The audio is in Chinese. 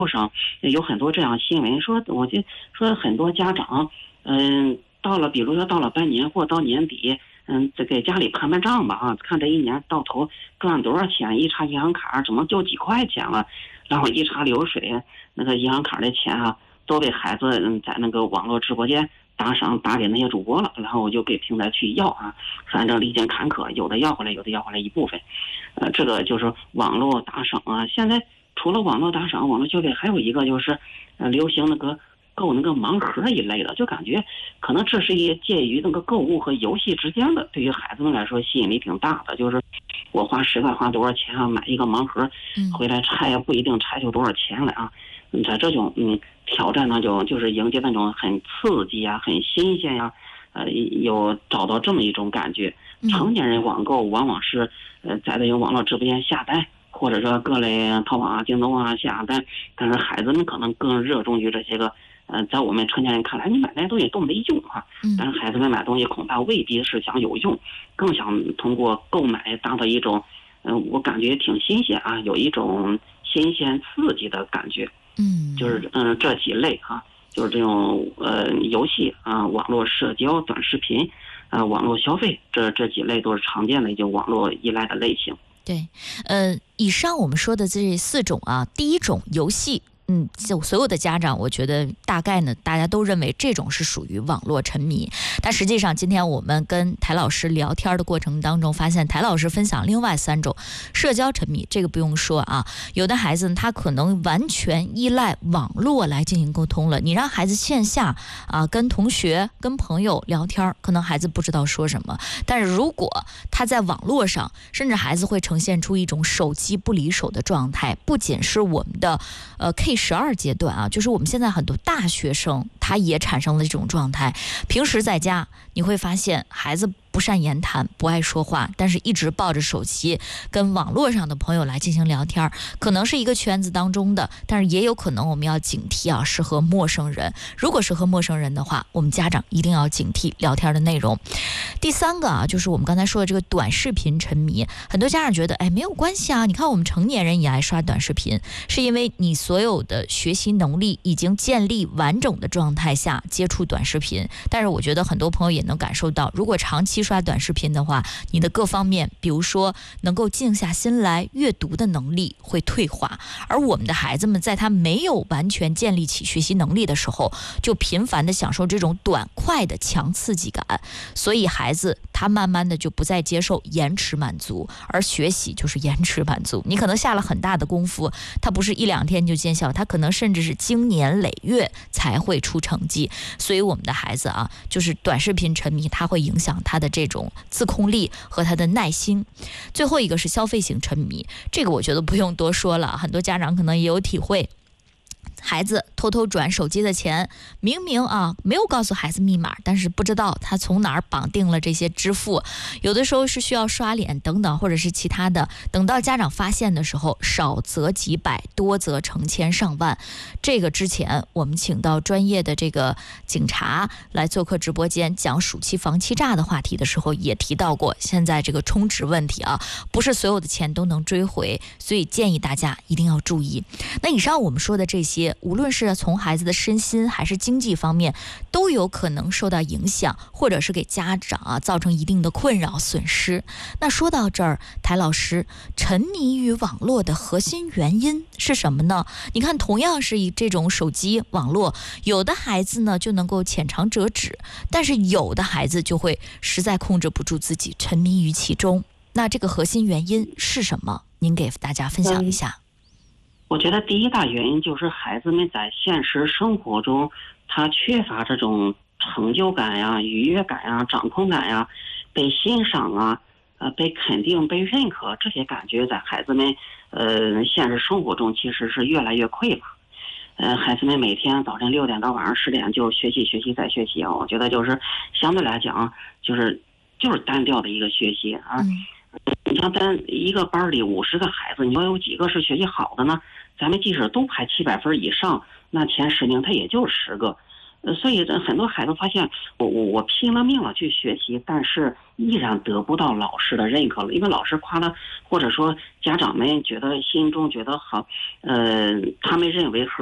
上有很多这样新闻，说我就说很多家长，到了比如说到了半年或到年底，这给家里看看账吧啊，看这一年到头赚多少钱，一查银行卡怎么就几块钱了，然后一查流水，那个银行卡的钱啊，都被孩子在那个网络直播间打赏打给那些主播了，然后我就给平台去要啊，反正历经坎坷，有的要回来，有的要回来一部分，这个就是网络打赏啊。现在除了网络打赏、网络消费，还有一个就是，流行那个购那个盲盒一类的，就感觉可能这是一介于那个购物和游戏之间的，对于孩子们来说吸引力挺大的。就是我花10块花多少钱啊，买一个盲盒，回来拆也不一定拆出多少钱来啊。在这种挑战呢，就是迎接那种很刺激啊、很新鲜呀、有找到这么一种感觉。成年人网购往往是在这种网络直播间下单，或者说各类淘宝啊、京东啊下单，但是孩子们可能更热衷于这些个，在我们成年人看来，你买那些东西都没用啊。但是孩子们买东西恐怕未必是想有用，更想通过购买达到一种，我感觉挺新鲜啊，有一种新鲜刺激的感觉。就是这几类啊，就是这种游戏啊、网络社交、短视频啊、网络消费，这几类都是常见的一种网络依赖的类型。 对，以上我们说的这4种啊，第一种游戏。就所有的家长，我觉得大概呢，大家都认为这种是属于网络沉迷。但实际上，今天我们跟台老师聊天的过程当中，发现台老师分享另外3种社交沉迷。这个不用说啊，有的孩子他可能完全依赖网络来进行沟通了。你让孩子线下啊跟同学、跟朋友聊天，可能孩子不知道说什么。但是如果他在网络上，甚至孩子会呈现出一种手机不离手的状态，不仅是我们的K12阶段啊，就是我们现在很多大学生他也产生了这种状态。平时在家你会发现孩子不善言谈，不爱说话，但是一直抱着手机跟网络上的朋友来进行聊天，可能是一个圈子当中的，但是也有可能我们要警惕啊，是和陌生人。如果是和陌生人的话，我们家长一定要警惕聊天的内容。第3个啊，就是我们刚才说的这个短视频沉迷。很多家长觉得没有关系啊，你看我们成年人也爱刷短视频，是因为你所有的学习能力已经建立完整的状态下接触短视频。但是我觉得很多朋友也能感受到，如果长期刷短视频的话，你的各方面，比如说能够静下心来阅读的能力会退化。而我们的孩子们在他没有完全建立起学习能力的时候，就频繁的享受这种短快的强刺激感，所以孩子他慢慢的就不再接受延迟满足，而学习就是延迟满足。你可能下了很大的功夫，他不是1、2天就见效，他可能甚至是经年累月才会出成绩。所以我们的孩子啊，就是短视频沉迷，他会影响他的这种自控力和他的耐心。最后一个是消费型沉迷，这个我觉得不用多说了，很多家长可能也有体会。孩子偷偷转手机的钱，明明啊没有告诉孩子密码，但是不知道他从哪儿绑定了这些支付，有的时候是需要刷脸等等，或者是其他的。等到家长发现的时候，少则几百，多则成千上万。这个之前我们请到专业的这个警察来做客直播间讲暑期防欺诈的话题的时候，也提到过现在这个充值问题啊，不是所有的钱都能追回，所以建议大家一定要注意。那以上我们说的这些，无论是从孩子的身心还是经济方面，都有可能受到影响，或者是给家长造成一定的困扰损失。那说到这儿，台老师，沉迷于网络的核心原因是什么呢？你看，同样是以这种手机网络，有的孩子呢就能够浅尝辄止，但是有的孩子就会实在控制不住自己，沉迷于其中。那这个核心原因是什么？您给大家分享一下。 我觉得第一大原因就是孩子们在现实生活中，他缺乏这种成就感呀、愉悦感呀、掌控感呀、被欣赏啊、被肯定、被认可，这些感觉在孩子们现实生活中其实是越来越匮乏。孩子们每天早晨6点到晚上10点就学习再学习啊，我觉得就是相对来讲就是单调的一个学习啊。你像咱一个班里50个孩子，你说有几个是学习好的呢？咱们即使都排700分以上，那前10名他也就10个。 所以很多孩子发现，我拼了命了去学习，但是依然得不到老师的认可了，因为老师夸了，或者说家长们心中觉得好，他们认为